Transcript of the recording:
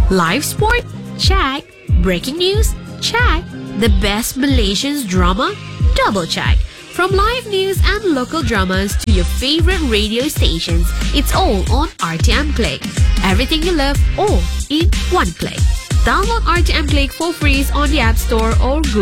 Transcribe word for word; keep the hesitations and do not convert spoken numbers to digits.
Live sport? Check. Breaking news? Check. The best Malaysian drama? Double check. From live news and local dramas to your favorite radio stations, it's all on R T M Click. Everything you love, all in one click. Download R T M Click for free on the App Store or Google